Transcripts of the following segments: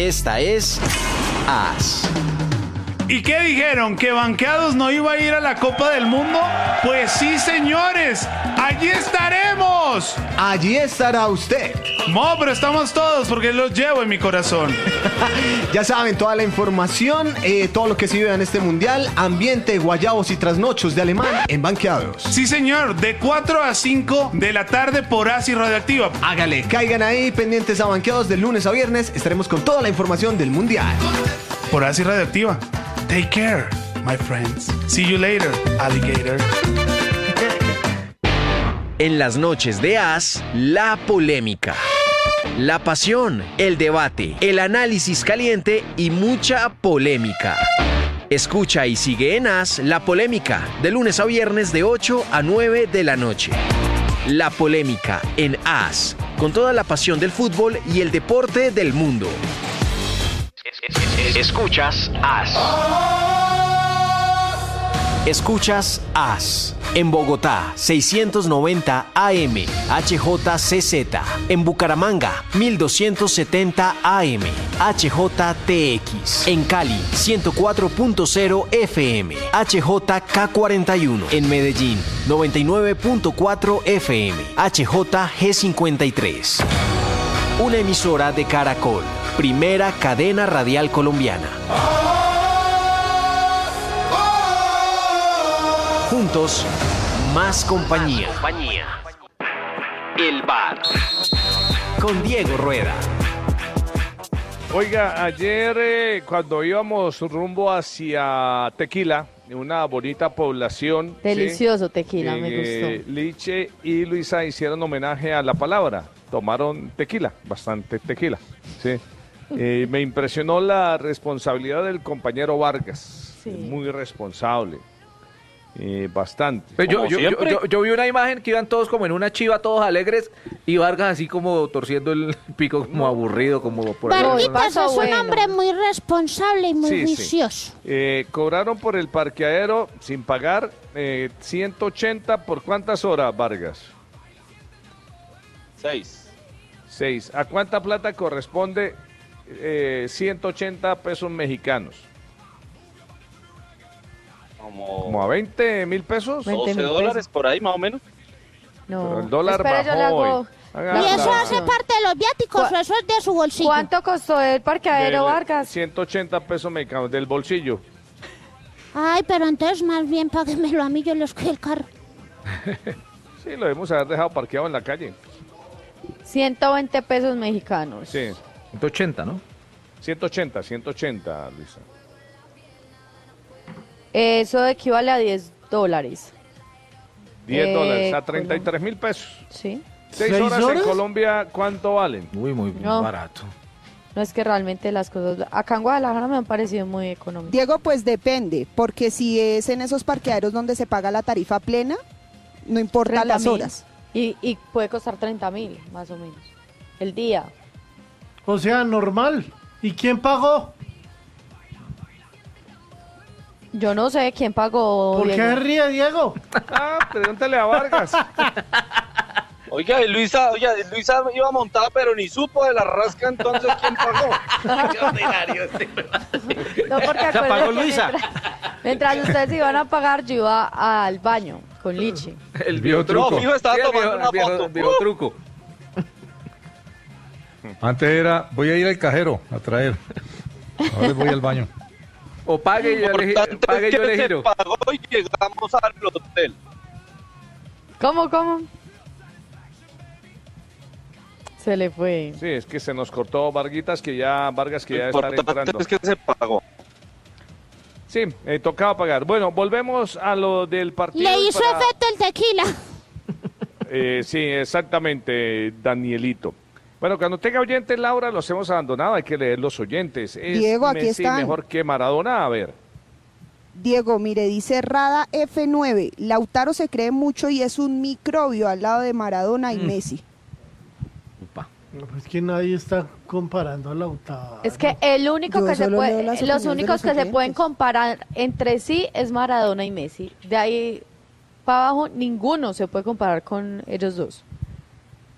Esta es AS. ¿Y qué dijeron? ¿Que Banqueados no iba a ir a la Copa del Mundo? Pues sí, señores, allí estaremos. Allí estará usted. No, pero estamos todos porque los llevo en mi corazón. Ya saben, toda la información, todo lo que se vive en este mundial, ambiente, guayabos y trasnochos de alemán en Banqueados. Sí, señor, de 4 a 5 de la tarde por AS Radioactiva. Hágale, caigan ahí pendientes a Banqueados de lunes a viernes. Estaremos con toda la información del mundial. Por AS Radioactiva. Take care, my friends. See you later, alligator. En las noches de AS, la polémica, la pasión, el debate, el análisis caliente y mucha polémica. Escucha y sigue en AS La Polémica, de lunes a viernes de 8 a 9 de la noche. La Polémica en AS, con toda la pasión del fútbol y el deporte del mundo. Escuchas AS. Escuchas AS. En Bogotá, 690 AM, HJCZ. En Bucaramanga, 1270 AM, HJTX. En Cali, 104.0 FM, HJK41. En Medellín, 99.4 FM, HJG53. Una emisora de Caracol, primera cadena radial colombiana. Juntos, más compañía. El bar. Con Diego Rueda. Oiga, ayer cuando íbamos rumbo hacia Tequila, una bonita población. Delicioso tequila, me gustó. Liche y Luisa hicieron homenaje a la palabra. Tomaron tequila, bastante tequila. Sí. Me impresionó la responsabilidad del compañero Vargas. Sí. Muy responsable. Bastante. Yo vi una imagen que iban todos como en una chiva, todos alegres, y Vargas así como torciendo el pico, como aburrido, como por ahí. Vargas es un hombre muy responsable y muy juicioso. Cobraron por el parqueadero sin pagar 180 por ¿cuántas horas, Vargas? 6. ¿A cuánta plata corresponde 180 pesos mexicanos? Como a 20,000 pesos. 12 dólares por ahí, más o menos. No. Pero el dólar bajó hoy. Y eso hace parte de los viáticos, o eso es de su bolsillo. ¿Cuánto costó el parqueadero, Vargas? 180 pesos mexicanos, del bolsillo. Ay, pero entonces más bien páguemelo a mí, yo les cuido el carro. Sí, lo debemos haber dejado parqueado en la calle. 120 pesos mexicanos. Sí. 180, ¿no? 180, Luisa. Eso equivale a $10. $10, a 33,000 pesos. Sí. 6 horas en Colombia, ¿cuánto valen? Muy barato. No, es que realmente las cosas acá en Guadalajara me han parecido muy económicas. Diego, pues depende, porque si es en esos parqueaderos donde se paga la tarifa plena, no importa las horas. Y puede costar 30,000, más o menos, el día. O sea, normal. ¿Y quién pagó? Yo no sé quién pagó. ¿Por qué se ríe, Diego? Pregúntale a Vargas. Oiga, Luisa iba montada, pero ni supo de la rasca, entonces ¿quién pagó? No, porque ¿se pagó Luisa? Mientras ustedes iban a pagar, yo iba al baño con Lichi. El biotruco. No, fijo, estaba tomando una foto. El biotruco. Antes era, voy a ir al cajero a traer. Ahora voy al baño. O pague y yo le giro. Pagó y llegamos al hotel. ¿Cómo? Se le fue. Sí, es que se nos cortó Vargas que ya está entrando. Es que se pagó. Sí, tocaba pagar. Bueno, volvemos a lo del partido. Le hizo efecto el tequila. Sí, exactamente, Danielito. Bueno, cuando tenga oyentes, Laura, los hemos abandonado, hay que leer los oyentes. ¿Es Diego, aquí Messi están. mejor que Maradona? A ver. Diego, mire, dice Rada F9, Lautaro se cree mucho y es un microbio al lado de Maradona y Messi. No, es que nadie está comparando a Lautaro. Es que el único Yo que se solo puede, leo las los opiniones de únicos los que se oyentes. pueden comparar entre sí es Maradona y Messi. De ahí para abajo ninguno se puede comparar con ellos dos.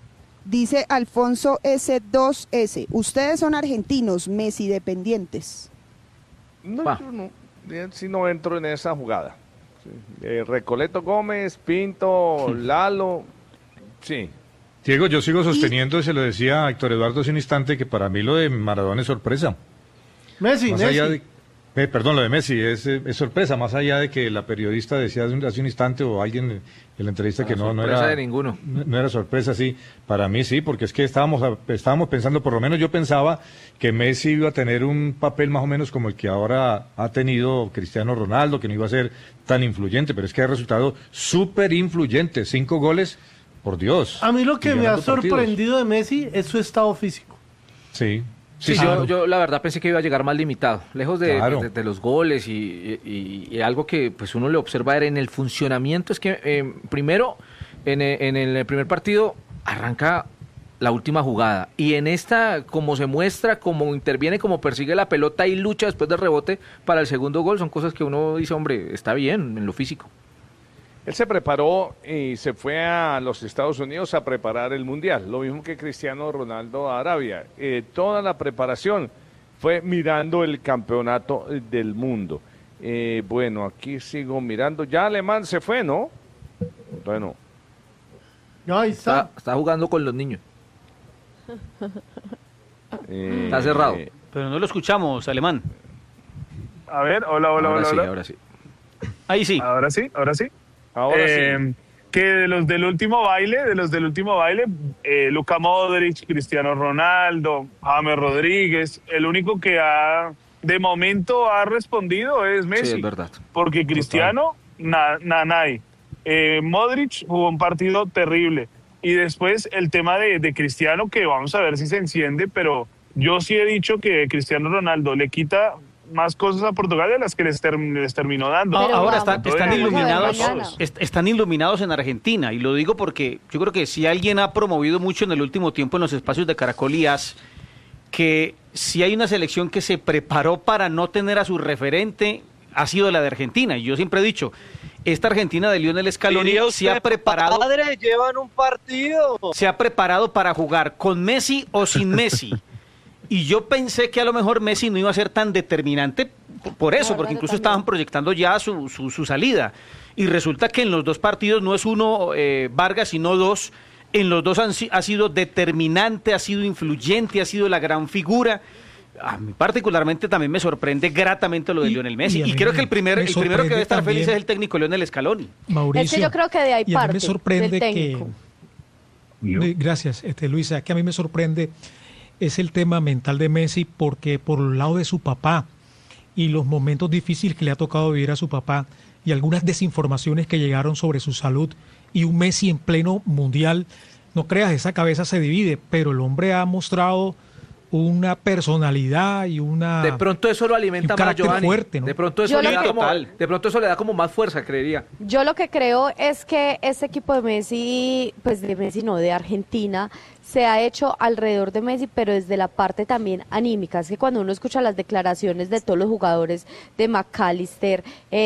Dice Alfonso S2S, ustedes son argentinos, Messi dependientes. No, yo no. Si no entro en esa jugada. Sí. Recoleto Gómez, Pinto, Lalo. Sí. Diego, yo sigo sosteniendo, y se lo decía a Héctor Eduardo hace un instante, que para mí lo de Maradona es sorpresa. Messi. Perdón, lo de Messi es sorpresa, más allá de que la periodista decía hace un instante o alguien en la entrevista que no era de ninguno. No era sorpresa, sí. Para mí sí, porque es que estábamos pensando, por lo menos yo pensaba que Messi iba a tener un papel más o menos como el que ahora ha tenido Cristiano Ronaldo, que no iba a ser tan influyente, pero es que ha resultado súper influyente. 5 goles, por Dios. A mí lo que me ha sorprendido partidos. de Messi es su estado físico. Sí. Sí, claro. yo la verdad pensé que iba a llegar más limitado, lejos de los goles y algo que pues uno le observa era en el funcionamiento, es que primero en el primer partido arranca la última jugada y en esta como se muestra, como interviene, como persigue la pelota y lucha después del rebote para el segundo gol, son cosas que uno dice, hombre, está bien en lo físico. Él se preparó y se fue a los Estados Unidos a preparar el Mundial, lo mismo que Cristiano Ronaldo a Arabia. Toda la preparación fue mirando el campeonato del mundo. Bueno, aquí sigo mirando. Ya Alemán se fue, ¿no? Bueno. Ahí está. Está jugando con los niños. Está cerrado. Pero no lo escuchamos, Alemán. A ver, hola. Ahora sí. Ahí sí. Ahora sí. Ahora sí. Que de los del último baile, Luka Modric, Cristiano Ronaldo, James Rodríguez, el único que de momento ha respondido es Messi. Sí, es verdad. Porque Cristiano, nadie. Modric jugó un partido terrible. Y después el tema de Cristiano, que vamos a ver si se enciende, pero yo sí he dicho que Cristiano Ronaldo le quita más cosas a Portugal de las que les terminó dando. Ahora están iluminados en Argentina, y lo digo porque yo creo que si alguien ha promovido mucho en el último tiempo en los espacios de Caracol y AS, que si hay una selección que se preparó para no tener a su referente, ha sido la de Argentina. Y yo siempre he dicho, esta Argentina de Lionel Scaloni se ha preparado. Padre, llevan un partido. Se ha preparado para jugar con Messi o sin Messi. Y yo pensé que a lo mejor Messi no iba a ser tan determinante por eso, porque incluso estaban proyectando ya su salida. Y resulta que en los dos partidos no es uno Vargas, sino dos. En los dos ha sido determinante, ha sido influyente, ha sido la gran figura. A mí particularmente también me sorprende gratamente lo de Lionel Messi. Y creo que el primero que debe estar feliz es el técnico Lionel Scaloni. Mauricio, es que yo creo que de ahí parte me sorprende del técnico. Gracias, Luisa, que a mí me sorprende es el tema mental de Messi, porque por el lado de su papá y los momentos difíciles que le ha tocado vivir a su papá y algunas desinformaciones que llegaron sobre su salud y un Messi en pleno mundial, no creas, esa cabeza se divide, pero el hombre ha mostrado una personalidad y una... De pronto eso lo alimenta más, Giovanni. Fuerte, ¿no? De pronto eso le da como más fuerza, creería. Yo lo que creo es que este equipo de Messi, de Argentina, se ha hecho alrededor de Messi, pero desde la parte también anímica. Es que cuando uno escucha las declaraciones de todos los jugadores, de McAllister,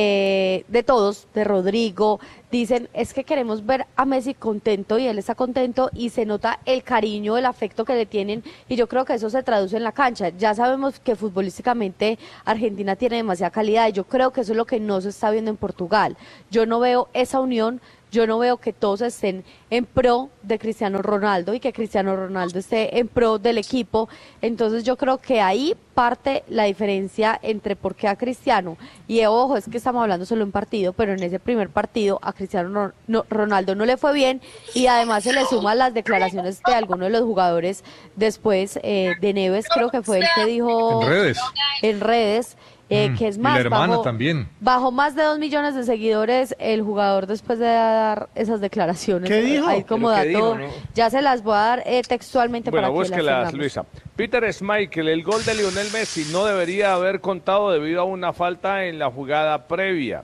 de todos, de Rodrigo, dicen, es que queremos ver a Messi contento, y él está contento, y se nota el cariño, el afecto que le tienen, y yo creo que eso se traduce en la cancha. Ya sabemos que futbolísticamente Argentina tiene demasiada calidad, y yo creo que eso es lo que no se está viendo en Portugal. Yo no veo esa unión. Yo no veo que todos estén en pro de Cristiano Ronaldo y que Cristiano Ronaldo esté en pro del equipo. Entonces yo creo que ahí parte la diferencia entre por qué a Cristiano. Y ojo, es que estamos hablando solo de un partido, pero en ese primer partido a Cristiano Ronaldo no le fue bien, y además se le suman las declaraciones de algunos de los jugadores después, de Neves, creo que fue el que dijo en redes. Que es más, y la hermana también. Bajó más de 2 millones de seguidores el jugador después de dar esas declaraciones. ¿Qué dijo? Ahí como dato, dijo, ¿no? Ya se las voy a dar textualmente para que las búsquelas, Luisa. Peter Schmeichel, el gol de Lionel Messi no debería haber contado debido a una falta en la jugada previa.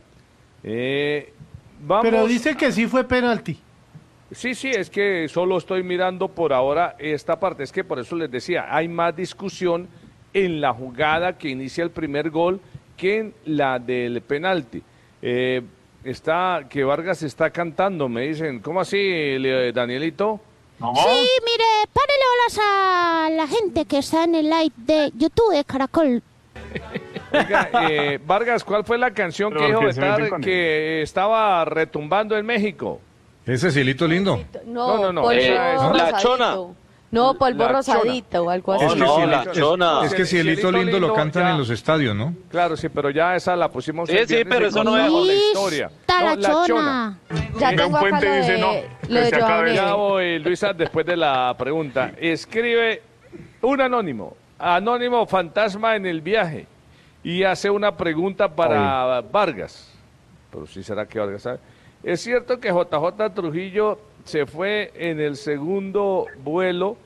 Pero dice que sí fue penalti. Sí, es que solo estoy mirando por ahora esta parte. Es que por eso les decía, hay más discusión en la jugada que inicia el primer gol que en la del penalti. Que Vargas está cantando, me dicen. ¿Cómo así, Danielito? Sí, mire, párele bolas a la gente que está en el live de YouTube de Caracol. Oiga, Vargas, ¿cuál fue la canción que dijo Betar que estaba retumbando en México? Ese Cielito Lindo. No, polvo La Chona. No, polvo La rosadito o algo así. La Chona. Es que Cielito Lindo lo cantan ya. En los estadios, ¿no? Claro, sí, pero ya esa la pusimos Sí, el sí, viernes pero y eso no contamos es- la historia. Está No, la Chona. Ya Mira, tengo un acá puente lo dice de, no, lo de que se Joan acabe. Eve. Ya voy, Luisa, después de la pregunta. Escribe un anónimo fantasma en el viaje, y hace una pregunta para Vargas. Pero sí será que Vargas sabe. ¿Es cierto que JJ Trujillo se fue en el segundo vuelo,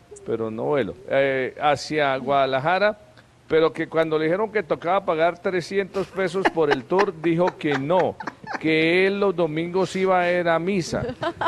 hacia Guadalajara, pero que cuando le dijeron que tocaba pagar 300 pesos por el tour, dijo que no, que él los domingos iba a ir a misa?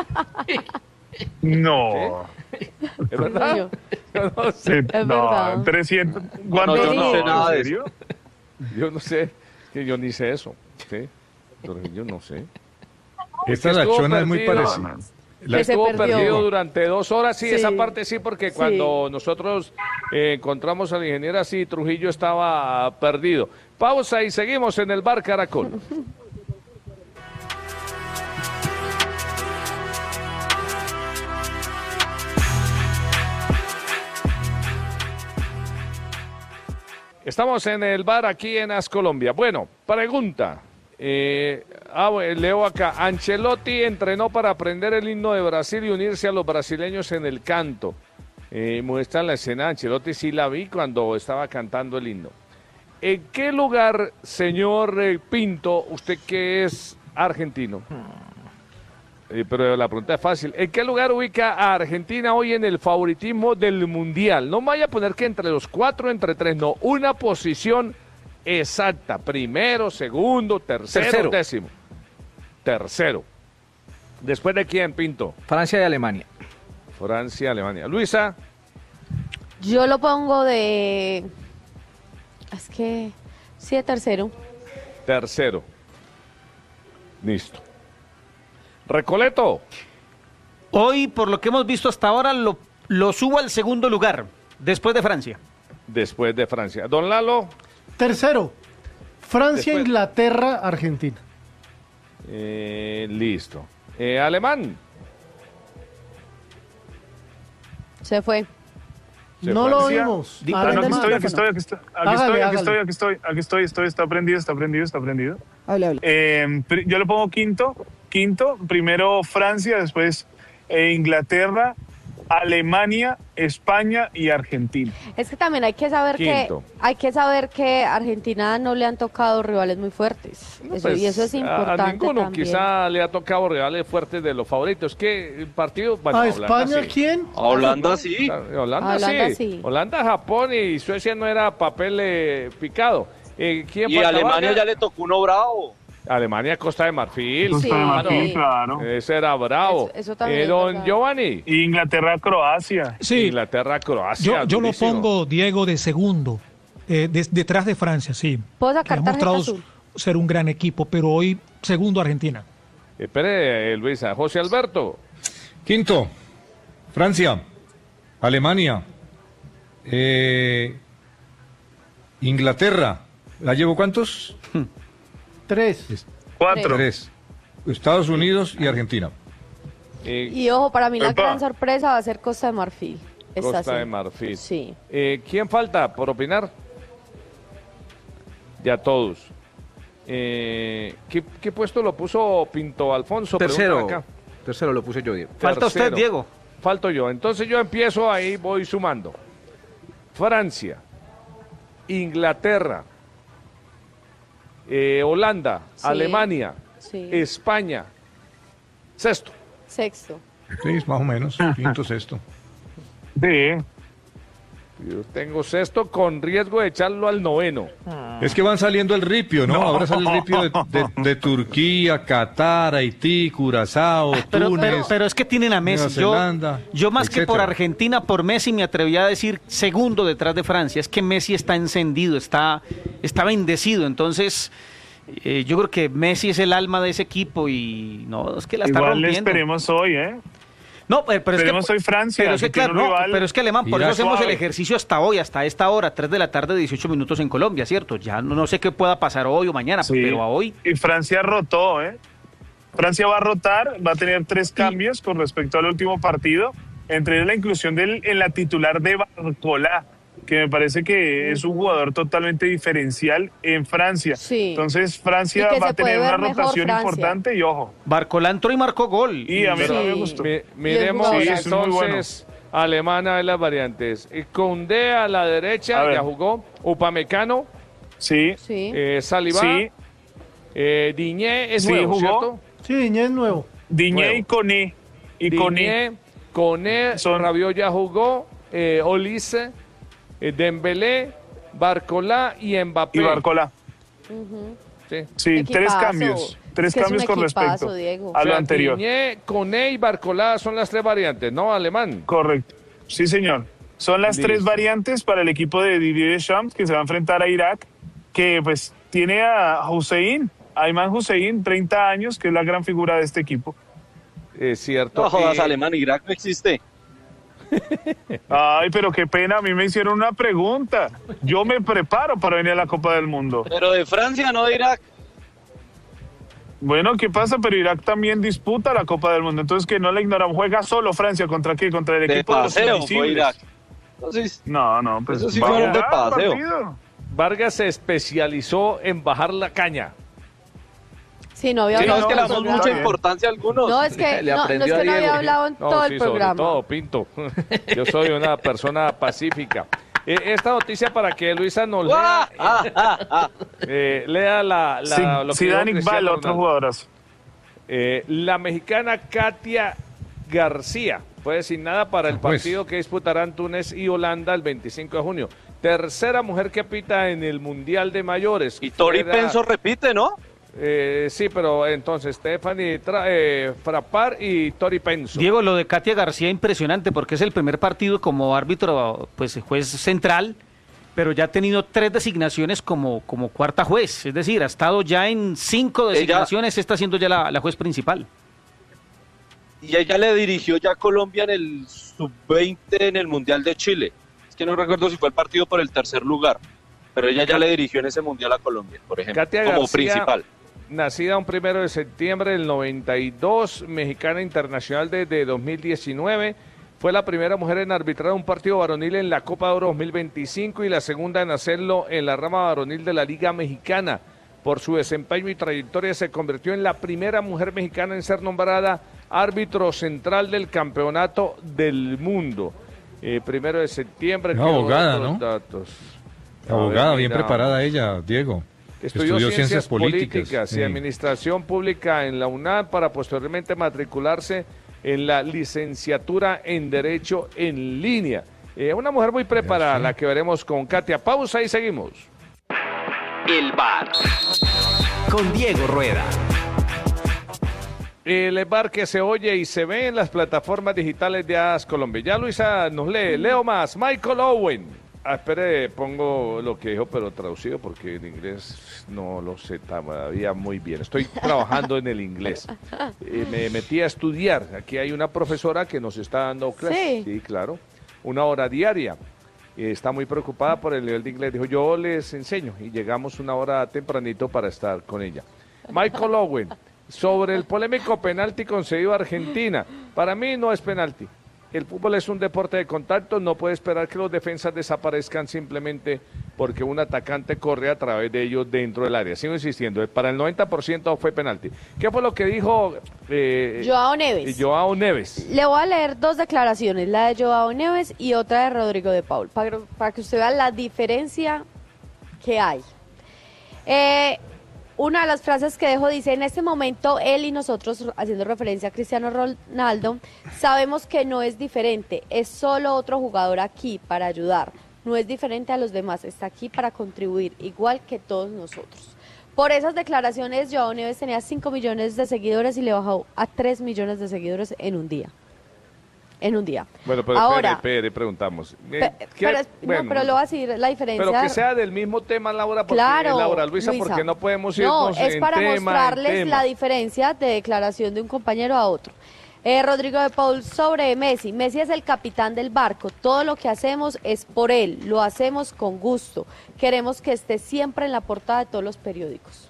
No. ¿Es verdad? Yo no sé. Es verdad. 300. No, yo no sé nada de ¿En serio? Yo no sé, que yo ni sé eso. ¿Sí? Yo no sé. Esta Que La estuvo Chona es muy perdido. parecida. Que se Estuvo perdió. perdido durante 2 horas, sí, Sí. esa parte sí, porque cuando nosotros encontramos a la ingeniera, sí, Trujillo estaba perdido. Pausa y seguimos en el Bar Caracol. Estamos en el bar aquí en Colombia. Bueno, pregunta. Leo acá. Ancelotti entrenó para aprender el himno de Brasil y unirse a los brasileños en el canto. Muestra la escena. Ancelotti sí la vi cuando estaba cantando el himno. ¿En qué lugar, señor Pinto, usted que es argentino? Pero la pregunta es fácil. ¿En qué lugar ubica a Argentina hoy en el favoritismo del Mundial? No me vaya a poner que entre los 4, entre 3, no. Una posición exacta. Primero, segundo, tercero, décimo. Tercero. ¿Después de quién, Pinto? Francia y Alemania. Francia, Alemania. Luisa. Yo lo pongo de... Es que... Sí, de tercero. Tercero. Listo. Recoleto. Hoy, por lo que hemos visto hasta ahora, lo subo al segundo lugar, después de Francia. Después de Francia. Don Lalo. Tercero, Francia, Después. Inglaterra, Argentina. Listo. Alemán. Se fue. No lo oímos. No, aquí estoy, está prendido. Habla. Yo le pongo quinto, primero Francia, después Inglaterra, Alemania, España y Argentina. Es que también hay que saber que a Argentina no le han tocado rivales muy fuertes. Y eso es importante A ninguno también. quizá le ha tocado rivales fuertes de los favoritos. Que el partido... Bueno, ¿A Holanda España sí. quién? A Holanda sí. Holanda sí. Holanda, Japón y Suecia no era papel picado. ¿Quién Y faltaba? Alemania ya le tocó uno bravo. Alemania, Costa de Marfil. Costa de Marfil, claro. Ese era bravo. Eso también es Don verdad. Giovanni. Inglaterra, Croacia. Sí, Inglaterra, Croacia. yo lo durísimo. pongo, Diego, de segundo, detrás de Francia, sí. ¿Puedo Que sacar ha tarjeta mostrado azul? ser un gran equipo, pero hoy segundo Argentina. Espere, Luisa. José Alberto. Quinto, Francia, Alemania, Inglaterra. ¿La llevo cuántos? 3. 4. 3. Estados Unidos y Argentina. Y ojo, para mí la Epa. gran sorpresa va a ser Costa de Marfil. Esta Costa sí. de Marfil. Sí. ¿Quién falta por opinar? Ya todos. ¿Qué puesto lo puso Pinto Alfonso? Tercero. Preguntan acá. Tercero lo puse yo, Diego. Falta usted, Tercero. Diego. Falto yo. Entonces yo empiezo ahí, voy sumando. Francia, Inglaterra, Holanda, Sí. Alemania, Sí. España. Sexto. Sexto. Sí, más o menos. Quinto, sexto. Sí. Yo tengo sexto con riesgo de echarlo al noveno. Es que van saliendo el ripio, ¿no? Ahora sale el ripio de Turquía, Qatar, Haití, Curazao, Túnez. Pero es que tienen a Messi. Nueva Zelanda, Yo más que por etcétera. Argentina, por Messi me atrevería a decir segundo detrás de Francia. Es que Messi está encendido, está bendecido. Entonces, yo creo que Messi es el alma de ese equipo y no, es que la está Igual le rompiendo. esperemos hoy, ¿eh? No, pero es que soy Francia. Pero es que, claro, no, pero es que Alemán, por eso hacemos el suave. ejercicio hasta hoy, hasta esta hora, 3 de la tarde, 18 minutos en Colombia, ¿cierto? Ya no sé qué pueda pasar hoy o mañana, Sí. pero a hoy. Y Francia rotó, ¿eh? Francia va a rotar, va a tener 3 cambios con respecto al último partido, entre ellos la inclusión en la titular de Barcola, que me parece que es un jugador totalmente diferencial en Francia. Sí. Entonces Francia Y que va a se puede tener una ver mejor rotación Francia. importante y ojo. Barcola entró y marcó gol. Y a mí no Sí. me gustó. Miremos Sí, es muy bueno. entonces Alemana en las variantes. Koundé a la derecha, A ver. ya jugó. Upamecano, Sí, Sí. Saliba, sí. Diñé es Sí, nuevo, jugó. ¿cierto? Sí, Diñé es nuevo. Diñé Nuevo. y Koné. Y Koné. Diñé, Koné, Son- Rabiot ya jugó, Olise, Dembélé, Barcola y Mbappé. Y Barcola. Sí. Sí, Equipazo. 3 cambios. 3 Es que es cambios un con equipazo, respecto Diego. a O lo sea, anterior. Diñé, Koné y Barcola son las 3 variantes, ¿no, Alemán? Correcto. Sí, señor. Son las Listo. 3 variantes para el equipo de Didier Deschamps que se va a enfrentar a Irak, que pues tiene a Hussein, Ayman Hussein, 30 años, que es la gran figura de este equipo. Es cierto. No jodas, Alemán, Irak no existe. Ay, pero qué pena, a mí me hicieron una pregunta. Yo me preparo para venir a la Copa del Mundo. Pero de Francia, no de Irak. Bueno, ¿qué pasa? Pero Irak también disputa la Copa del Mundo, entonces que no la ignoramos. Juega solo Francia, ¿contra qué? Contra el De equipo de los paseo fue invisibles. Irak. Entonces, No, pues Eso sí va a fueron de jugar paseo. partido. Vargas se especializó en bajar la caña. Sí, no había sí, no, hablado es que le en todo el damos mucha programa. importancia a algunos. No, es que Le no, aprendió es a que no había Diego. hablado en todo el sí, programa. sobre todo, Pinto. Yo soy una persona pacífica. Esta noticia para que Luisa nos lea, lea lo que Sí, dijo Dani Cristiano Val, otro Ronaldo. jugadorazo. La mexicana Katia García fue designada para el Pues. partido que disputarán Túnez y Holanda el 25 de junio. Tercera mujer que pita en el Mundial de Mayores. Y Tori Era- Penso repite, ¿no? sí, pero entonces Stephanie Frappart y Tori Penso. Diego, lo de Katia García impresionante porque es el primer partido como árbitro, pues juez central, pero ya ha tenido 3 designaciones como cuarta juez, es decir, ha estado ya en 5 designaciones, está siendo ya la juez principal. Y ella le dirigió ya a Colombia en el sub-20 en el Mundial de Chile. Es que no recuerdo si fue el partido por el 3er lugar, pero ella ya le dirigió en ese Mundial a Colombia, por ejemplo, Katia como García, principal. Nacida un 1 de septiembre del 92, mexicana internacional desde 2019, fue la primera mujer en arbitrar un partido varonil en la Copa de Oro 2025 y la segunda en hacerlo en la rama varonil de la Liga Mexicana. Por su desempeño y trayectoria se convirtió en la primera mujer mexicana en ser nombrada árbitro central del Campeonato del Mundo. 1 de septiembre. Una quiero abogada, otros ¿no? datos. Abogada, A ver, bien mira. preparada ella, Diego. Estudió ciencias políticas y administración pública en la UNAM para posteriormente matricularse en la licenciatura en Derecho en línea. Una mujer muy preparada, la que veremos con Katia. Pausa y seguimos. El bar. Con Diego Rueda. El bar que se oye y se ve en las plataformas digitales de AS Colombia. Ya Luisa nos lee. Leo más. Michael Owen. Espere, pongo lo que dijo, pero traducido porque en inglés no lo sé todavía muy bien. Estoy trabajando en el inglés. Me metí a estudiar. Aquí hay una profesora que nos está dando clases. Sí, claro. 1 hora diaria. Está muy preocupada por el nivel de inglés. Dijo, yo les enseño. Y llegamos 1 hora tempranito para estar con ella. Michael Owen, sobre el polémico penalti concedido a Argentina. Para mí no es penalti. El fútbol es un deporte de contacto, no puede esperar que los defensas desaparezcan simplemente porque un atacante corre a través de ellos dentro del área. Sigo insistiendo, para el 90% fue penalti. ¿Qué fue lo que dijo Joao Neves? Joao Neves. Le voy a leer 2 declaraciones, la de Joao Neves y otra de Rodrigo de Paul, para que usted vea la diferencia que hay. Una de las frases que dejo dice, en este momento él y nosotros, haciendo referencia a Cristiano Ronaldo, sabemos que no es diferente, es solo otro jugador aquí para ayudar, no es diferente a los demás, está aquí para contribuir, igual que todos nosotros. Por esas declaraciones, Joao Neves tenía 5 millones de seguidores y le bajó a 3 millones de seguidores en un día. Bueno, pero ahora, espere, preguntamos. pero lo voy a decir la diferencia. Pero que sea del mismo tema, Laura, porque, Claro, Luisa, porque no podemos No, irnos es en para tema, mostrarles en tema. la diferencia de declaración de un compañero a otro. Rodrigo de Paul, sobre Messi. Messi es el capitán del barco. Todo lo que hacemos es por él. Lo hacemos con gusto. Queremos que esté siempre en la portada de todos los periódicos.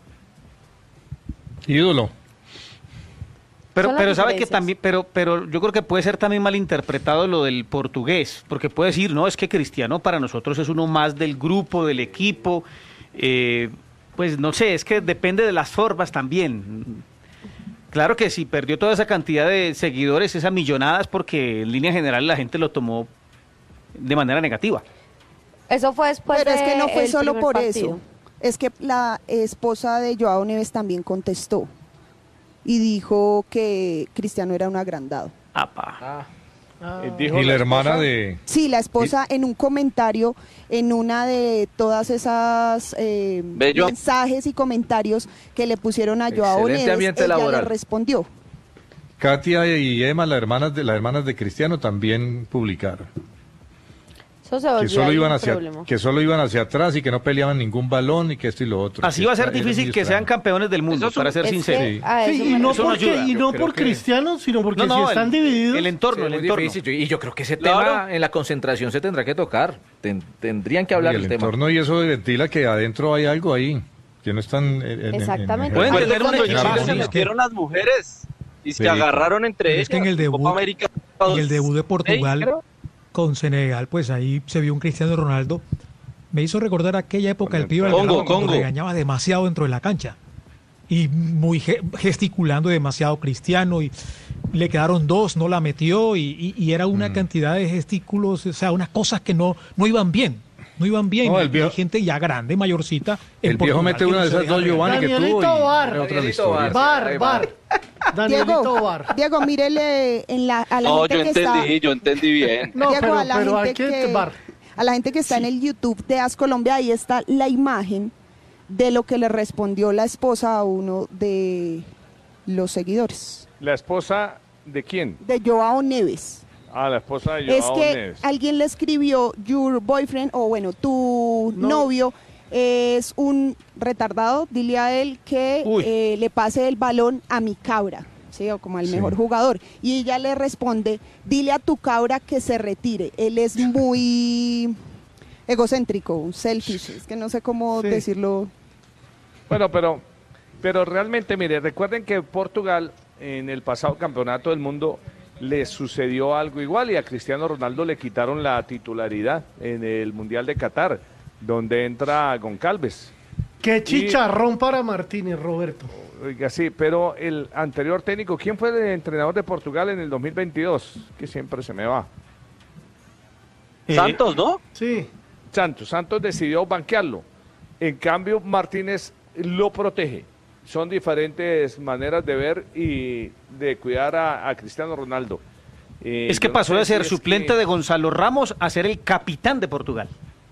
Ídolo. Pero sabe que también, pero yo creo que puede ser también malinterpretado lo del portugués, porque puede decir, no, es que Cristiano para nosotros es uno más del grupo, del equipo, pues no sé, es que depende de las formas también. Claro que si perdió toda esa cantidad de seguidores, esas millonadas, porque en línea general la gente lo tomó de manera negativa. Eso fue después. Pero es que no fue del solo primer por partido. eso. Es que la esposa de Joao Neves también contestó y dijo que Cristiano era un agrandado. Y la hermana de... Sí, la esposa en un comentario, en una de todas esas mensajes y comentarios que le pusieron a Joao Neves, ella le respondió. Katia y Emma, las hermanas de Cristiano, también publicaron. Eso se volvió que solo iban hacia atrás y que no peleaban ningún balón y que esto y lo otro. Así va a ser difícil que sean campeones del mundo, para ser sincero. Sí, y no por Cristiano, sino porque si están divididos. El entorno, el entorno. Difícil. Y yo creo que ese tema en la concentración se tendrá que tocar. Tendrían que hablar del tema. El entorno, y eso ventila que adentro hay algo ahí, que no están... Exactamente. Pueden tener un equipo. Se metieron las mujeres y se agarraron entre ellas. Es que en el debut, de Portugal... con Senegal, pues ahí se vio un Cristiano Ronaldo. Me hizo recordar aquella época el pibe cuando regañaba demasiado dentro de la cancha y muy gesticulando demasiado Cristiano, y le quedaron dos, no la metió, y era una cantidad de gestículos, o sea, unas cosas que no iban bien. No iban bien. No, hay gente ya grande, mayorcita. El viejo mete una de esas dos Giovanni que tuvo. Bar. Diego, mírele a la gente que está... yo entendí bien. No, Diego, pero a la gente que está en el YouTube de As Colombia, ahí está la imagen de lo que le respondió la esposa a uno de los seguidores. ¿La esposa de quién? De Joao Neves. La esposa de Joao Neves. Es que alguien le escribió, your boyfriend, o bueno, tu novio es un retardado, dile a él que le pase el balón a mi cabra, ¿sí? O como al mejor jugador. Y ella le responde, dile a tu cabra que se retire, él es muy egocéntrico, selfish, es que no sé cómo decirlo. Bueno, pero realmente, mire, recuerden que Portugal en el pasado campeonato del mundo le sucedió algo igual, y a Cristiano Ronaldo le quitaron la titularidad en el Mundial de Qatar, donde entra Goncalves. Qué chicharrón para Martínez, Roberto. Oiga, sí, pero el anterior técnico, ¿quién fue el entrenador de Portugal en el 2022? Que siempre se me va. Santos, ¿no? Sí. Santos decidió banquearlo. En cambio, Martínez lo protege. Son diferentes maneras de ver y de cuidar a Cristiano Ronaldo. Es que pasó de ser suplente de Gonzalo Ramos a ser el capitán de Portugal.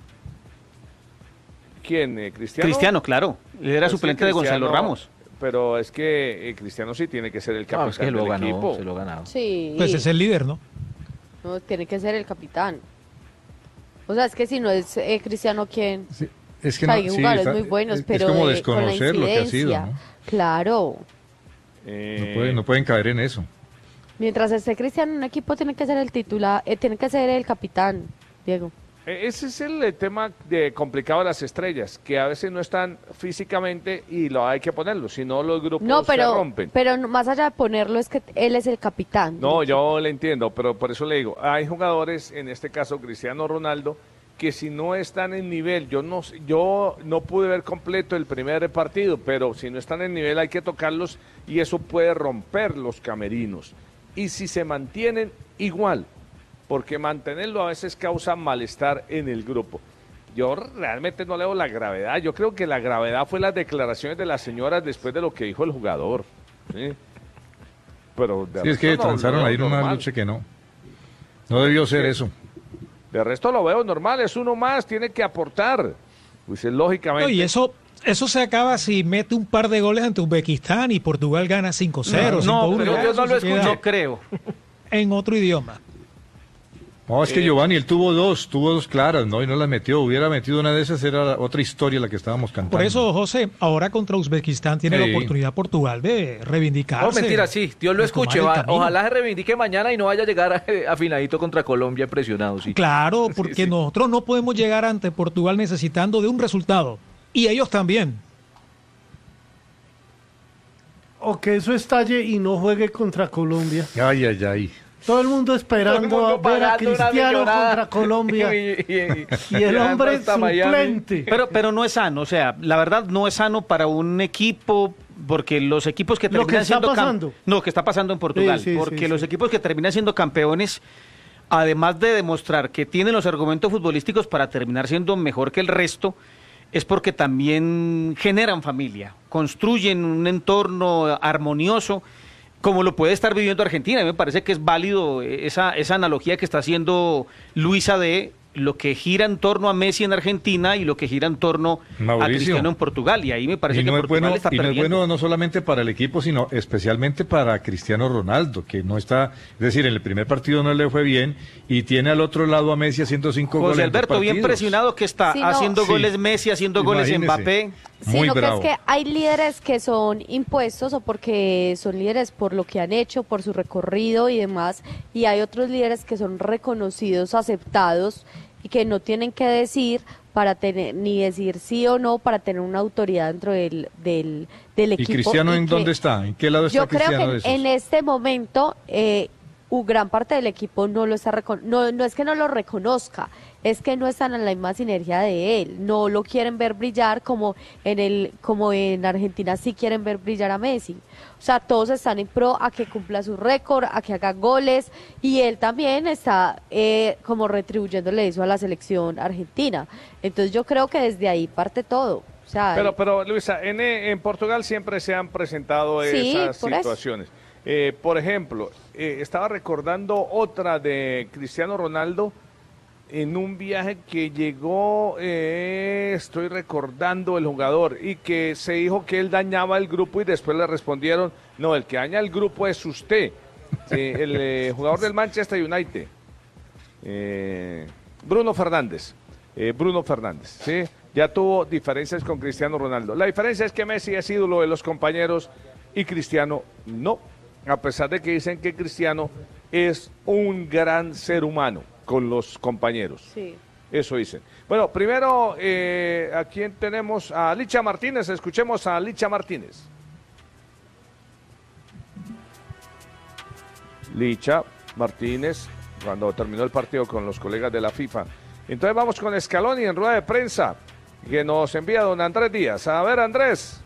¿Quién? ¿Cristiano? Cristiano, claro. Él era suplente de Gonzalo Ramos. Pero es que Cristiano sí tiene que ser el capitán es que del equipo. Se lo ha ganado. Sí. Pues es el líder, ¿no? No, tiene que ser el capitán. O sea, es que si no es Cristiano, ¿quién? Sí. Es que hay jugadores muy buenos, pero es como con la desconocer lo que ha sido, ¿no? Claro. No pueden caer en eso. Mientras esté Cristiano en un equipo, tiene que ser el titular, tiene que ser el capitán, Diego. Ese es el tema complicado de las estrellas, que a veces no están físicamente y lo hay que ponerlo, si no los grupos se rompen. Pero más allá de ponerlo, es que él es el capitán. No, yo le entiendo, pero por eso le digo, hay jugadores, en este caso Cristiano Ronaldo, que si no están en nivel, yo no pude ver completo el primer partido, pero si no están en nivel hay que tocarlos, y eso puede romper los camerinos. Y si se mantienen, igual, porque mantenerlo a veces causa malestar en el grupo. Yo realmente no le veo la gravedad. Yo creo que la gravedad fue las declaraciones de las señoras después de lo que dijo el jugador. ¿Sí? Pero sí, es que transaron ahí en una lucha que no debió ser eso. De resto lo veo normal, es uno más, tiene que aportar. Pues lógicamente. No, y eso se acaba si mete un par de goles ante Uzbekistán y Portugal gana 5-0, 5-1. No, pero yo no lo escucho, creo. En otro idioma. No, es que Giovanni, él tuvo dos claras, ¿no? Y no las metió. Hubiera metido una de esas, era otra historia la que estábamos cantando. Por eso, José, ahora contra Uzbekistán tiene la oportunidad Portugal de reivindicarse. No, mentira, sí, Dios lo escuche. Ojalá se reivindique mañana y no vaya a llegar afinadito contra Colombia presionado, sí. Claro, porque nosotros no podemos llegar ante Portugal necesitando de un resultado. Y ellos también. O que eso estalle y no juegue contra Colombia. Ay. Todo el mundo esperando a ver a Cristiano contra Colombia. Y el hombre suplente. Pero no es sano, o sea, la verdad no es sano para un equipo, porque los equipos que terminan siendo que está pasando en Portugal, porque los equipos que terminan siendo campeones, además de demostrar que tienen los argumentos futbolísticos para terminar siendo mejor que el resto, es porque también generan familia, construyen un entorno armonioso, como lo puede estar viviendo Argentina. A mí me parece que es válido esa analogía que está haciendo Luisa de lo que gira en torno a Messi en Argentina y lo que gira en torno a Cristiano en Portugal. Y ahí me parece que Portugal está perdiendo. Y no es bueno no solamente para el equipo, sino especialmente para Cristiano Ronaldo, que no está, es decir, en el primer partido no le fue bien y tiene al otro lado a Messi haciendo 5 goles. José Alberto, bien presionado que está, haciendo goles Messi, haciendo goles Mbappé. Sino que es que hay líderes que son impuestos o porque son líderes por lo que han hecho, por su recorrido y demás, y hay otros líderes que son reconocidos, aceptados y que no tienen que decir para tener ni decir sí o no para tener una autoridad dentro del equipo. ¿Y Cristiano en dónde está? ¿En qué lado está Cristiano? Yo creo que en este momento gran parte del equipo no lo está no es que no lo reconozca, es que no están en la misma sinergia de él, no lo quieren ver brillar como en Argentina sí quieren ver brillar a Messi. O sea, todos están en pro a que cumpla su récord, a que haga goles, y él también está como retribuyéndole eso a la selección argentina. Entonces yo creo que desde ahí parte todo. O sea, pero Luisa, en Portugal siempre se han presentado esas situaciones. Por ejemplo, estaba recordando otra de Cristiano Ronaldo en un viaje que llegó, estoy recordando el jugador, y que se dijo que él dañaba el grupo y después le respondieron, no, el que daña el grupo es usted, el jugador del Manchester United, Bruno Fernández, ¿sí? Ya tuvo diferencias con Cristiano Ronaldo. La diferencia es que Messi es ídolo de los compañeros y Cristiano no. A pesar de que dicen que Cristiano es un gran ser humano con los compañeros. Sí. Eso dicen. Bueno, primero, ¿a quién tenemos? A Licha Martínez. Escuchemos a Licha Martínez. Licha Martínez, cuando terminó el partido con los colegas de la FIFA. Entonces vamos con Scaloni en rueda de prensa, que nos envía don Andrés Díaz. A ver, Andrés.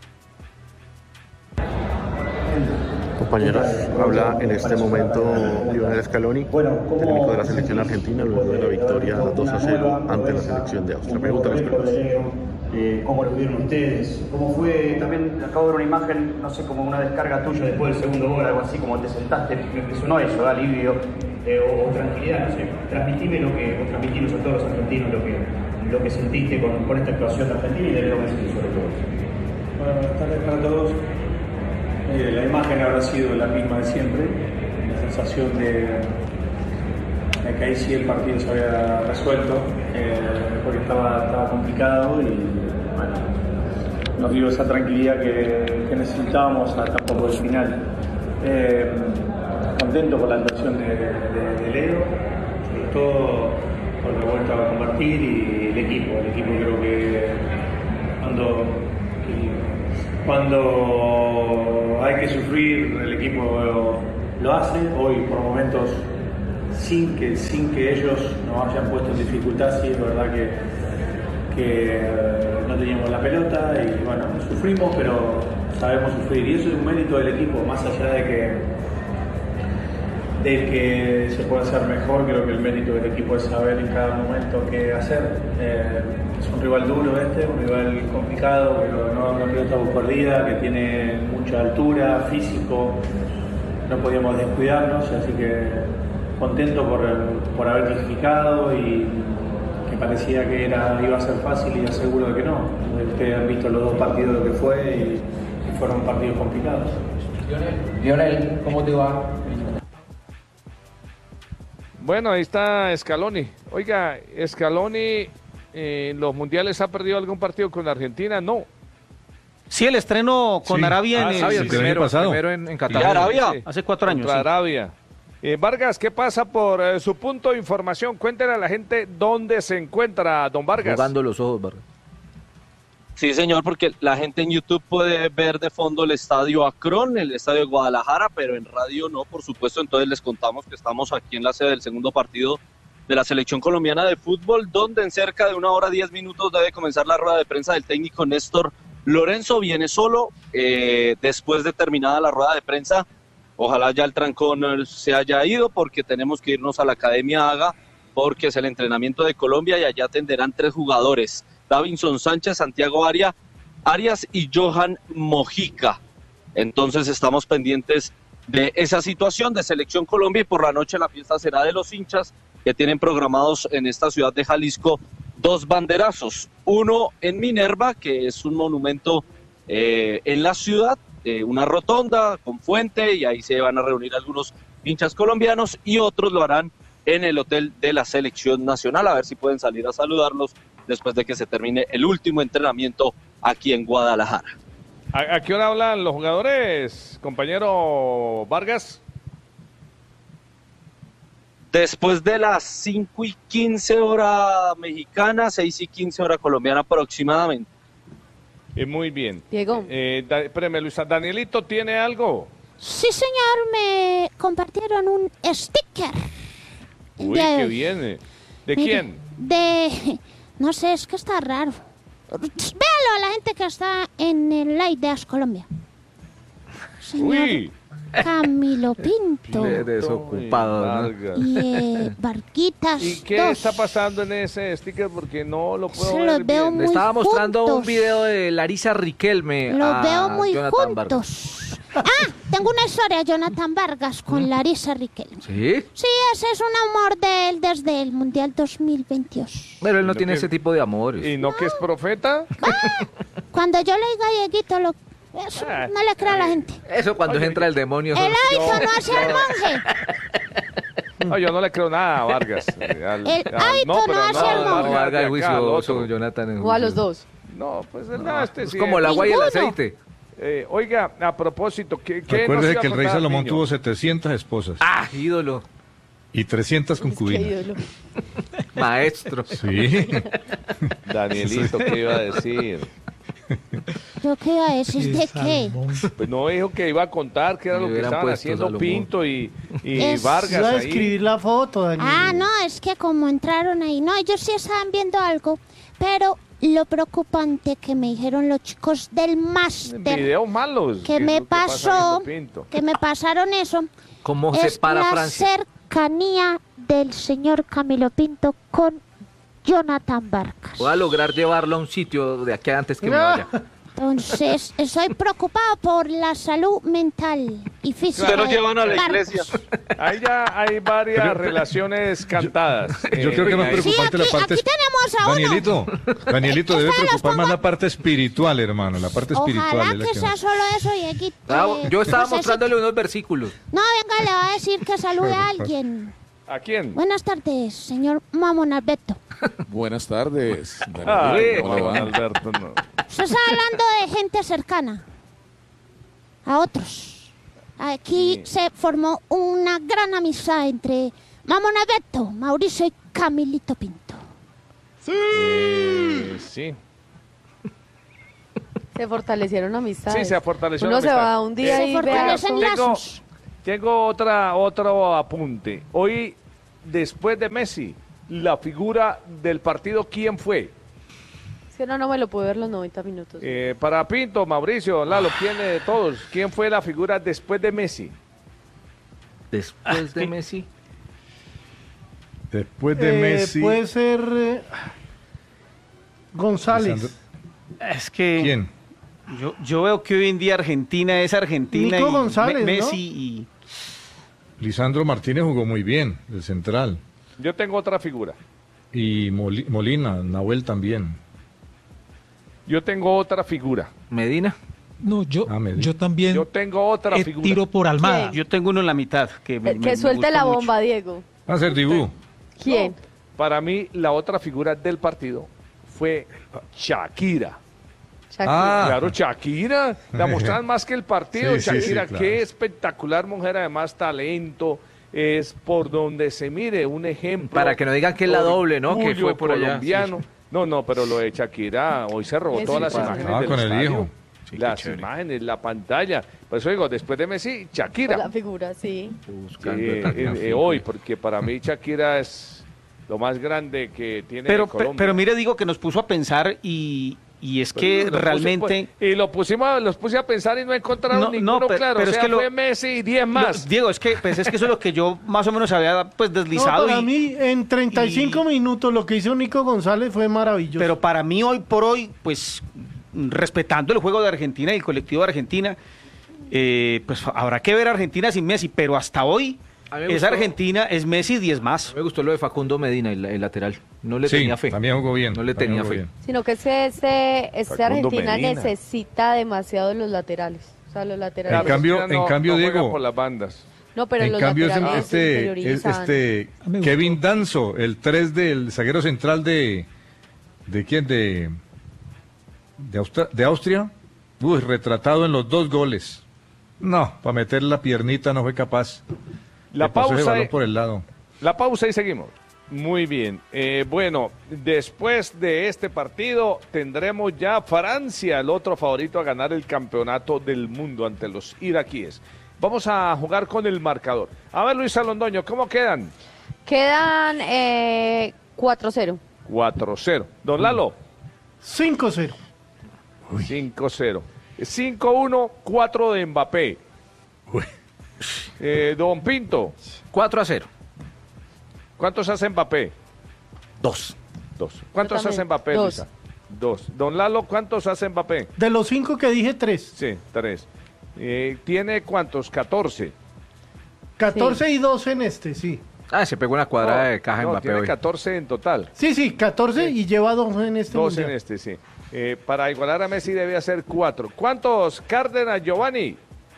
Compañeros, habla en este momento Lionel Scaloni, técnico de la selección argentina, luego de la victoria 2-0 ante la selección de Austria. Pregunta a los peruanos. ¿Cómo lo vieron ustedes? ¿Cómo fue? También acabo de ver una imagen, no sé, como una descarga tuya después del segundo gol, algo así, como te sentaste, me impresionó eso, alivio o tranquilidad, no sé. Transmitimos a todos los argentinos lo que sentiste con esta actuación de Argentina y de Leo Messi sobre todo. Bueno, buenas tardes para todos. La imagen habrá sido la misma de siempre, la sensación de que ahí sí el partido se había resuelto, porque estaba complicado y bueno, nos dio esa tranquilidad que necesitábamos hasta un poco del final. Contento con la actuación de Leo, sobre todo por la vuelta a convertir, y el equipo creo que cuando hay que sufrir, el equipo lo hace. Hoy, por momentos, sin que ellos nos hayan puesto en dificultad, sí es verdad que no teníamos la pelota y bueno, sufrimos, pero sabemos sufrir. Y eso es un mérito del equipo, más allá de que se pueda hacer mejor. Creo que el mérito del equipo es saber en cada momento qué hacer. Es un rival duro un rival complicado, pero no una pelota perdida, que tiene mucha altura, físico, no podíamos descuidarnos, así que contento por haber clasificado, y que parecía que iba a ser fácil y aseguro de que no. Ustedes han visto los dos partidos lo que fue y fueron partidos complicados. Lionel, ¿cómo te va? Bueno, ahí está Scaloni. Oiga, Scaloni en los mundiales ha perdido algún partido con Argentina, no. Sí, el estreno con Arabia el primero en Qatar. Arabia, hace 4 años. Contra Arabia. Vargas, ¿qué pasa por su punto de información? Cuéntenle a la gente dónde se encuentra, don Vargas. Jugando los ojos, Vargas. Sí, señor, porque la gente en YouTube puede ver de fondo el estadio Akron, el estadio de Guadalajara, pero en radio no, por supuesto. Entonces les contamos que estamos aquí en la sede del segundo partido de la selección colombiana de fútbol, donde en cerca de 1 hora 10 minutos debe comenzar la rueda de prensa del técnico Néstor Lorenzo. Viene solo después de terminada la rueda de prensa. Ojalá ya el trancón se haya ido, porque tenemos que irnos a la Academia Haga, porque es el entrenamiento de Colombia y allá atenderán 3 jugadores: Davinson Sánchez, Santiago Arias y Johan Mojica. Entonces estamos pendientes de esa situación de Selección Colombia, y por la noche la fiesta será de los hinchas, que tienen programados en esta ciudad de Jalisco 2 banderazos. Uno en Minerva, que es un monumento en la ciudad, una rotonda con fuente, y ahí se van a reunir algunos hinchas colombianos, y otros lo harán en el hotel de la Selección Nacional, a ver si pueden salir a saludarlos después de que se termine el último entrenamiento aquí en Guadalajara. ¿A qué hora hablan los jugadores, compañero Vargas? Después de las 5:15 hora mexicana, 6:15 hora colombiana aproximadamente. Muy bien. Diego. Espérame, Luisa. ¿Danielito tiene algo? Sí, señor, me compartieron un sticker. Uy, qué bien. ¿De quién? No sé, es que está raro. Véalo a la gente que está en el live de As Colombia. Señor Camilo Pinto. Desocupado, ¿no? Y Barquitas. ¿Y qué 2. está pasando en ese sticker? Porque no lo puedo Se ver los veo bien. muy Le estaba mostrando juntos. un video de Larisa Riquelme. Los veo muy Jonathan juntos. Tengo una historia, Jonathan Vargas, con Larisa Riquelme. ¿Sí? Sí, ese es un amor de él desde el Mundial 2022. Pero él no tiene ese tipo de amores. ¿Y no que es profeta? Cuando yo le diga a Dieguito, eso no le crea a la gente. Eso cuando entra el demonio. El hábito no hace al monje. No, yo no le creo nada a Vargas. El hábito no hace al monje. Vargas juicioso, Jonathan. O a los dos. No, pues es como el agua y el aceite. Oiga, a propósito, ¿qué recuerde que el rey Salomón tuvo 700 esposas. Ídolo. Y 300 concubinas. Maestro. Sí. Danielito, ¿qué iba a decir? ¿Yo qué iba a decir de qué? Pues no dijo que iba a contar qué era lo que estaban haciendo Salomón. Pinto y Vargas. Iba a ahí. escribir la foto, Daniel. No, es que como entraron ahí, no, ellos sí estaban viendo algo, pero lo preocupante que me dijeron los chicos del máster, videos malos que me pasaron eso, ¿cómo se para la Francia? cercanía del señor Camilo Pinto con Jonathan Vargas. Voy a lograr llevarlo a un sitio de aquí antes que me vaya. Entonces, estoy preocupado por la salud mental y física. Ustedes lo llevan a la Marcos. iglesia. Ahí ya hay varias relaciones cantadas. Yo creo que más preocupante la parte... Aquí tenemos a Danielito, debe preocupar más la parte espiritual, hermano. La parte espiritual. Ojalá que sea solo eso, Dieguito. Yo estaba mostrándole unos versículos. No, venga, le va a decir que salude a alguien. ¿A quién? Buenas tardes, señor Mamón Alberto. Buenas tardes. Alberto, no. Usted está hablando de gente cercana a otros. Aquí se formó una gran amistad entre Mamón Alberto, Mauricio y Camilito Pinto. Sí. Se fortalecieron amistades. Sí, se fortaleció Uno la se amistad. va un día y Tengo otro apunte. Hoy, después de Messi, la figura del partido, ¿quién fue? Es que no me lo pude ver los 90 minutos. Para Pinto, Mauricio, Lalo, ¿quién de todos? ¿Quién fue la figura después de Messi? Después de Messi. Después de Messi. Puede ser González. Es que... ¿Quién? Yo veo que hoy en día Argentina es Argentina. Nico y González, Messi ¿no? Lisandro Martínez jugó muy bien, el central. Yo tengo otra figura. Y Molina, Nahuel también. Yo tengo otra figura. ¿Medina? No, yo también. Yo tengo otra figura. Tiro por Almada. Yo tengo uno en la mitad. Que suelte la bomba, Diego. Va a ser Dibú. ¿Quién? Para mí, la otra figura del partido fue Shakira. Claro, Shakira, la mostraron más que el partido. Sí, Shakira, sí, claro. qué espectacular mujer, además talento, es por donde se mire un ejemplo. Para que no digan que es la doble, ¿no? Que fue por allá. Colombiano. Sí. No, pero lo de Shakira, hoy se robó Sí, todas sí, las padre. imágenes del con el estadio. hijo. Sí, Las qué chévere. imágenes, la pantalla. Por eso digo, después de Messi, Shakira. La figura, sí. Hoy, porque para mí Shakira es lo más grande que tiene Colombia. Pero mire, digo que nos puso a pensar y es que Los realmente... puse, y los puse a pensar y no encontraron ninguno claro. pero o es sea, que fue Messi y 10 más. Diego, es que eso es lo que yo más o menos había pues deslizado. No, para mí, en 35 minutos, lo que hizo Nico González fue maravilloso. Pero para mí, hoy por hoy, pues, respetando el juego de Argentina y el colectivo de Argentina, pues habrá que ver a Argentina sin Messi, pero hasta hoy esa Argentina es Messi 10 más. Me gustó lo de Facundo Medina, el lateral. No le Sí, tenía fe. también jugó bien. No le tenía fe. Sino que este Facundo Argentina Medina. necesita demasiado los laterales. O sea, los laterales. En cambio, No juega Diego, por las bandas. No, pero en los cambio laterales se interiorizan. Kevin Danzo, el 3 del zaguero central ¿de quién? De Austria. Uy, retratado en los 2 goles. No, para meter la piernita no fue capaz. La Le pasó ese pausa. balón por el lado. La pausa y seguimos. Muy bien. Bueno, después de este partido tendremos ya Francia, el otro favorito a ganar el campeonato del mundo ante los iraquíes. Vamos a jugar con el marcador. A ver, Luis Londoño, ¿cómo quedan? Quedan 4-0. 4-0. Don Lalo. 5-0. 5-0. 5-1, 4 de Mbappé. Don Pinto. 4-0. ¿Cuántos hace Mbappé? 2. ¿Cuántos hace Mbappé, 2. Luisa? 2. Don Lalo, ¿cuántos hace Mbappé? De los 5 que dije, 3. Sí, 3. ¿Tiene cuántos? 14. 14 y 2 en este, sí. Se pegó una cuadrada de caja Mbappé tiene hoy. 14 en total. Sí, 14 y lleva 2 en este 2 mundial. en este, sí. Para igualar a Messi debe hacer 4. ¿Cuántos, Cárdenas, Giovanni?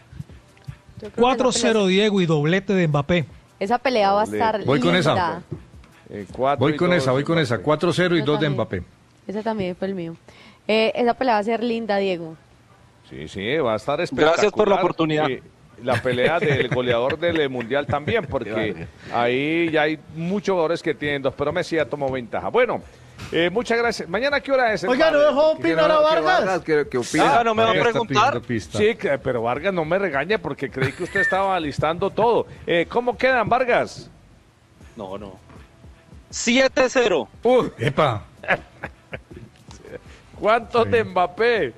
4-0 Diego y doblete de Mbappé. Esa pelea va a estar Voy con linda. esa. Voy con esa. 4-0 y 2 de Mbappé. Ese también fue el mío. Esa pelea va a ser linda, Diego. Sí, va a estar espectacular. Gracias por la oportunidad. La pelea del goleador del Mundial también, porque ahí ya hay muchos jugadores que tienen 2, pero Messi ya tomó ventaja. Bueno, muchas gracias. ¿Mañana qué hora es? Oiga, ¿no dejó opinar a Vargas? ¿Qué opina? ¿no me va a preguntar? Sí, pero Vargas no me regañe porque creí que usted estaba listando todo. ¿Cómo quedan, Vargas? No. 7-0. ¡Epa! ¿Cuántos de Mbappé?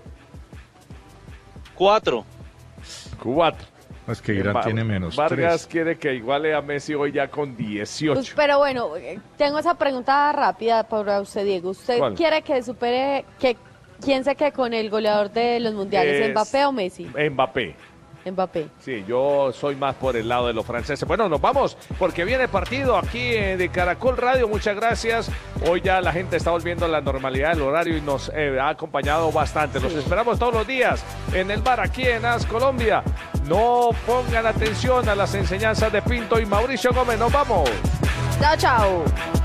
4. 4. Es que Irán tiene menos. Vargas 3. quiere que iguale a Messi hoy ya con 18. Pues, pero bueno, tengo esa pregunta rápida para usted, Diego. ¿Usted ¿Cuál? quiere que supere, quién se quede con el goleador de los mundiales, Mbappé o Messi? Mbappé. Mbappé. Sí, yo soy más por el lado de los franceses. Bueno, nos vamos porque viene partido aquí de Caracol Radio. Muchas gracias. Hoy ya la gente está volviendo a la normalidad del horario y nos ha acompañado bastante. Los esperamos todos los días en el bar aquí en AS Colombia. No pongan atención a las enseñanzas de Pinto y Mauricio Gómez. Nos vamos. Chao, chao.